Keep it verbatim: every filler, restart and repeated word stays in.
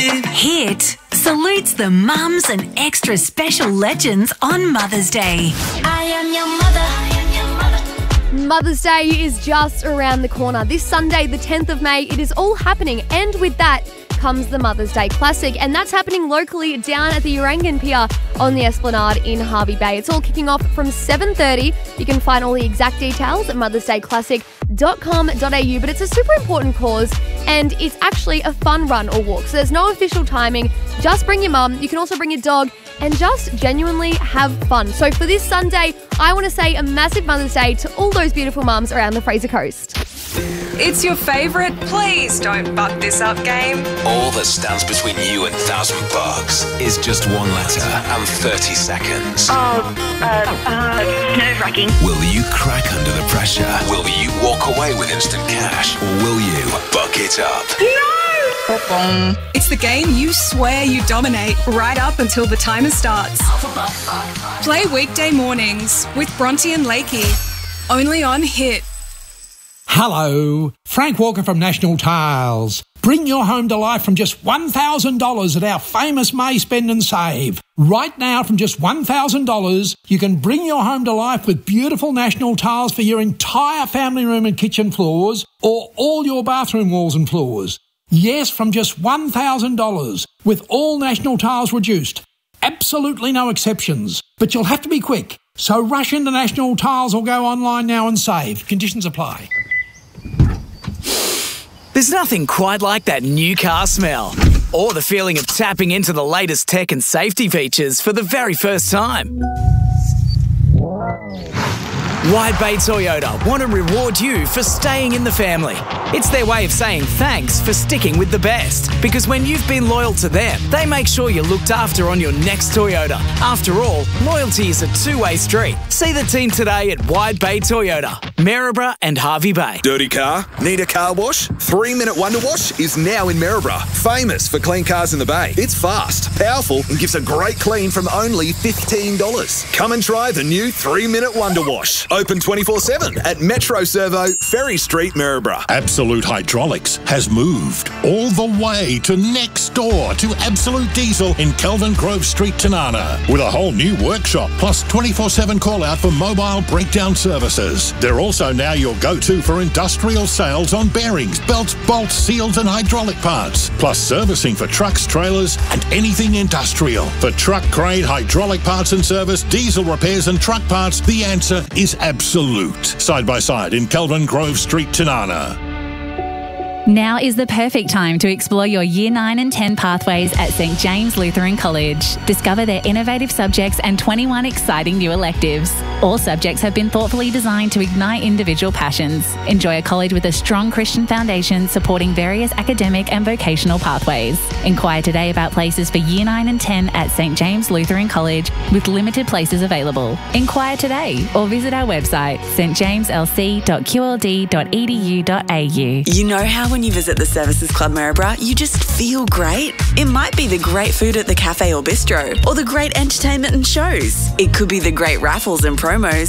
babe. Hit salutes the mums and extra special legends on Mother's Day. I am your mother. Mother's Day is just around the corner. This Sunday, the tenth of May, it is all happening. And with that comes the Mother's Day Classic. And that's happening locally down at the Urangan Pier on the Esplanade in Hervey Bay. It's all kicking off from seven thirty. You can find all the exact details at mothers day classic dot com dot a u. But it's a super important cause and it's actually a fun run or walk. So there's no official timing. Just bring your mum. You can also bring your dog and just genuinely have fun. So for this Sunday, I want to say a massive Mother's Day to all those beautiful mums around the Fraser Coast. It's your favourite Please Don't Butt This Up game. All that stands between you and thousand bucks is just one letter and thirty seconds. Oh, uh, uh, nerve-wracking. Will you crack under the pressure? Will you walk away with instant cash? Or will you buck it up? No! It's the game you swear you dominate right up until the timer starts. Play weekday mornings with Bronte and Lakey. Only on Hit. Hello, Frank Walker from National Tiles. Bring your home to life from just one thousand dollars at our famous May Spend and Save. Right now, from just one thousand dollars, you can bring your home to life with beautiful National Tiles for your entire family room and kitchen floors or all your bathroom walls and floors. Yes, from just one thousand dollars, with all National Tiles reduced. Absolutely no exceptions. But you'll have to be quick. So rush into National Tiles or go online now and save. Conditions apply. There's nothing quite like that new car smell or the feeling of tapping into the latest tech and safety features for the very first time. Wide Bay Toyota want to reward you for staying in the family. It's their way of saying thanks for sticking with the best, because when you've been loyal to them, they make sure you're looked after on your next Toyota. After all, loyalty is a two-way street. See the team today at Wide Bay Toyota, Maryborough and Hervey Bay. Dirty car? Need a car wash? Three Minute Wonder Wash is now in Maryborough. Famous for clean cars in the Bay. It's fast, powerful and gives a great clean from only fifteen dollars. Come and try the new Three Minute Wonder Wash. Open twenty-four seven at Metro Servo, Ferry Street, Maryborough. Absolute Hydraulics has moved all the way to next door to Absolute Diesel in Kelvin Grove Street, Tanana, with a whole new workshop plus twenty-four seven call out for mobile breakdown services. They're also now your go-to for industrial sales on bearings, belts, bolts, seals and hydraulic parts, plus servicing for trucks, trailers and anything industrial. For truck grade hydraulic parts and service, diesel repairs and truck parts, the answer is Absolute. Side by side in Kelvin Grove Street, Tanana. Now is the perfect time to explore your Year nine and ten pathways at Saint James Lutheran College. Discover their innovative subjects and twenty-one exciting new electives. All subjects have been thoughtfully designed to ignite individual passions. Enjoy a college with a strong Christian foundation supporting various academic and vocational pathways. Inquire today about places for Year nine and ten at Saint James Lutheran College with limited places available. Inquire today or visit our website s t james l c dot q l d dot e d u dot a u. You know how when you visit the Services Club Maryborough, you just feel great? It might be the great food at the cafe or bistro, or the great entertainment and shows. It could be the great raffles and promos